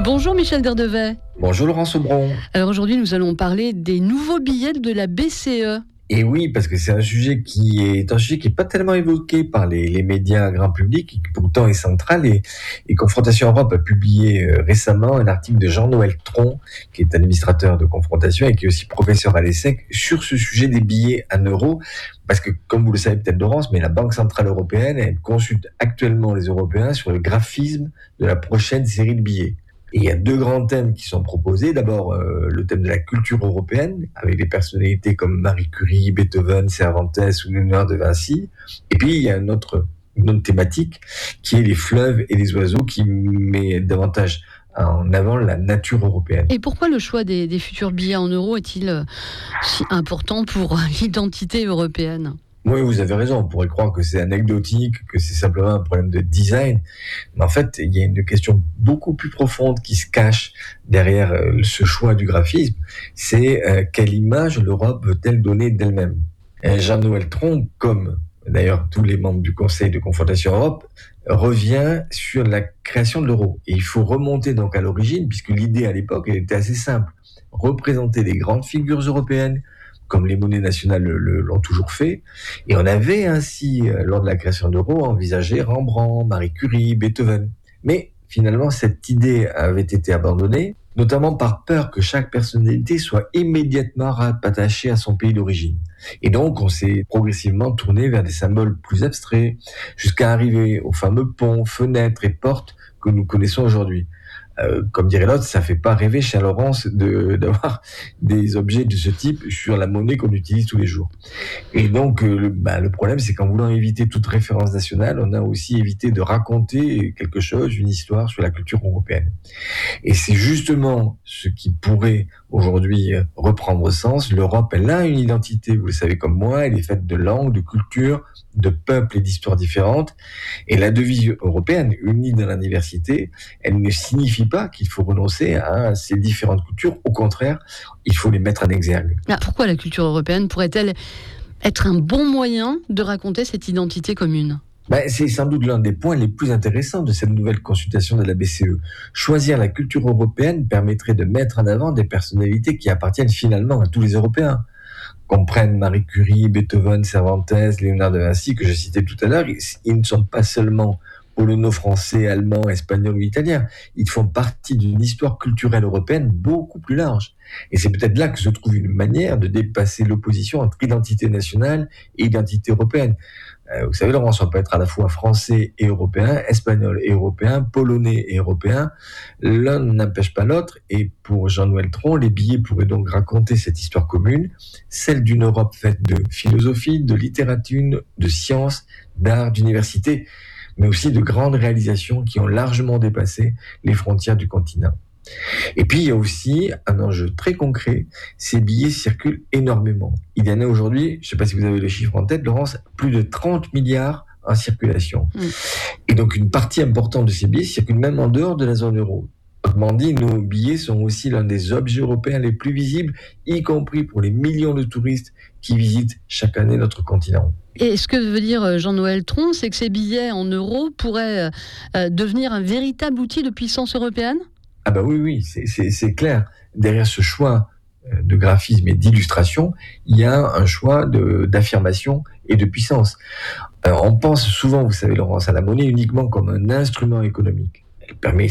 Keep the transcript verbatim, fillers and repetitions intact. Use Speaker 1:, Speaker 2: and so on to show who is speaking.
Speaker 1: Bonjour Michel Derdevet.
Speaker 2: Bonjour Laurent Sobron.
Speaker 1: Alors aujourd'hui nous allons parler des nouveaux billets de la B C E.
Speaker 2: Et oui, parce que c'est un sujet qui est un sujet qui est pas tellement évoqué par les, les médias grand public, et qui pourtant est central. Et, et Confrontation Europe a publié euh, récemment un article de Jean-Noël Tron, qui est administrateur de Confrontation et qui est aussi professeur à l'ESSEC, sur ce sujet des billets en euros. Parce que, comme vous le savez peut-être Laurence, mais la Banque Centrale Européenne, elle consulte actuellement les Européens sur le graphisme de la prochaine série de billets. Et il y a deux grands thèmes qui sont proposés. D'abord, euh, le thème de la culture européenne, avec des personnalités comme Marie Curie, Beethoven, Cervantes ou Léonard de Vinci. Et puis, il y a une autre, une autre thématique qui est les fleuves et les oiseaux, qui met davantage en avant la nature européenne.
Speaker 1: Et pourquoi le choix des, des futurs billets en euros est-il si important pour l'identité européenne ?
Speaker 2: Oui, vous avez raison. On pourrait croire que c'est anecdotique, que c'est simplement un problème de design. Mais en fait, il y a une question beaucoup plus profonde qui se cache derrière ce choix du graphisme. C'est euh, quelle image l'Europe veut-elle donner d'elle-même ? Et Jean-Noël Tron, comme d'ailleurs tous les membres du Conseil de Confrontation Europe, revient sur la création de l'euro. Et il faut remonter donc à l'origine, puisque l'idée à l'époque, elle était assez simple. Représenter les grandes figures européennes, comme les monnaies nationales le, le, l'ont toujours fait. Et on avait ainsi, euh, lors de la création de l'euro, envisagé Rembrandt, Marie Curie, Beethoven. Mais finalement, cette idée avait été abandonnée, notamment par peur que chaque personnalité soit immédiatement rattachée à son pays d'origine. Et donc, on s'est progressivement tourné vers des symboles plus abstraits, jusqu'à arriver aux fameux ponts, fenêtres et portes que nous connaissons aujourd'hui. Euh, comme dirait l'autre, ça fait pas rêver chez Laurence de, d'avoir des objets de ce type sur la monnaie qu'on utilise tous les jours. Et donc, euh, le, bah, le problème, c'est qu'en voulant éviter toute référence nationale, on a aussi évité de raconter quelque chose, une histoire sur la culture européenne. Et c'est justement ce qui pourrait aujourd'hui reprendre sens. L'Europe, elle a une identité, vous le savez comme moi, elle est faite de langues, de cultures, de peuples et d'histoires différentes. Et la devise européenne, unie dans la diversité, elle ne signifie pas qu'il faut renoncer à ces différentes cultures. Au contraire, il faut les mettre en exergue.
Speaker 1: Ah, pourquoi la culture européenne pourrait-elle être un bon moyen de raconter cette identité commune ?
Speaker 2: Ben, c'est sans doute l'un des points les plus intéressants de cette nouvelle consultation de la B C E. Choisir la culture européenne permettrait de mettre en avant des personnalités qui appartiennent finalement à tous les Européens. Qu'on prenne Marie Curie, Beethoven, Cervantes, Léonard de Vinci, que je citais tout à l'heure, ils ne sont pas seulement polono-français, allemands, espagnols ou italiens. Ils font partie d'une histoire culturelle européenne beaucoup plus large. Et c'est peut-être là que se trouve une manière de dépasser l'opposition entre identité nationale et identité européenne. Euh, vous savez, Laurence, on peut être à la fois français et européen, espagnol et européen, polonais et européen. L'un n'empêche pas l'autre. Et pour Jean-Noël Tron, les billets pourraient donc raconter cette histoire commune, celle d'une Europe faite de philosophie, de littérature, de sciences, d'art, d'université, mais aussi de grandes réalisations qui ont largement dépassé les frontières du continent. Et puis, il y a aussi un enjeu très concret, ces billets circulent énormément. Il y en a aujourd'hui, je ne sais pas si vous avez le chiffre en tête, Laurence, plus de trente milliards en circulation. Mmh. Et donc, une partie importante de ces billets circulent même en dehors de la zone euro. Autrement dit, nos billets sont aussi l'un des objets européens les plus visibles, y compris pour les millions de touristes qui visitent chaque année notre continent.
Speaker 1: Et ce que veut dire Jean-Noël Tron, c'est que ces billets en euros pourraient euh, devenir un véritable outil de puissance européenne ?
Speaker 2: Ah ben oui, oui, c'est, c'est, c'est clair. Derrière ce choix de graphisme et d'illustration, il y a un choix de, d'affirmation et de puissance. Alors, on pense souvent, vous savez Laurence, à la monnaie uniquement comme un instrument économique. Elle permet